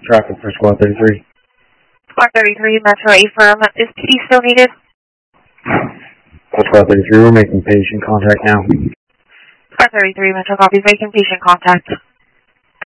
Traffic for Squad 33. Squad 33, Metro Affirm. Is PD still needed? Squad 33, we're making patient contact now. Squad 33, Metro copies, making patient contact.